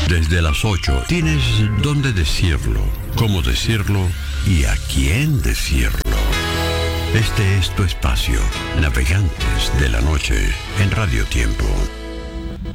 Desde las 8 tienes dónde decirlo, cómo decirlo y a quién decirlo. Este es tu espacio, Navegantes de la Noche, en Radio Tiempo.